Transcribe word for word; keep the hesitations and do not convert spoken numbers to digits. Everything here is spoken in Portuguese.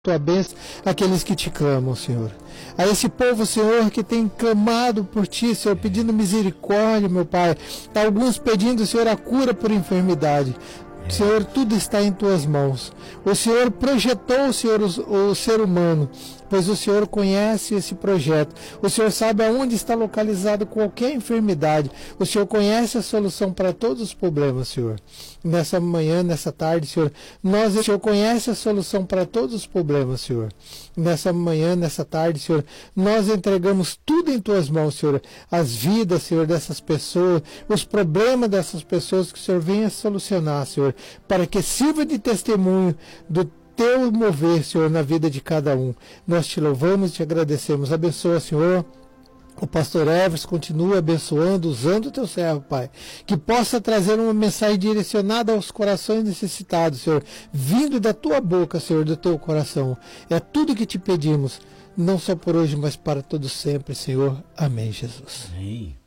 tua bênção àqueles que te clamam, Senhor. A esse povo, Senhor, que tem clamado por ti, Senhor, pedindo misericórdia, meu Pai. Alguns pedindo, Senhor, a cura por enfermidade. Senhor, tudo está em tuas mãos. O Senhor projetou, Senhor, o, o ser humano, pois o Senhor conhece esse projeto. O Senhor sabe aonde está localizado qualquer enfermidade. O Senhor conhece a solução para todos os problemas, Senhor. Nessa manhã, nessa tarde, Senhor, nós, o Senhor conhece a solução para todos os problemas, Senhor. Nessa manhã, nessa tarde, Senhor, nós entregamos tudo em tuas mãos, Senhor. As vidas, Senhor, dessas pessoas, os problemas dessas pessoas, que o Senhor venha solucionar, Senhor, para que sirva de testemunho do teu mover, Senhor, na vida de cada um. Nós te louvamos e te agradecemos. Abençoa, Senhor, o pastor Everson, continua abençoando, usando o teu servo, Pai, que possa trazer uma mensagem direcionada aos corações necessitados, Senhor, vindo da tua boca, Senhor, do teu coração. É tudo que te pedimos, não só por hoje, mas para todo sempre, Senhor. Amém, Jesus. Amém.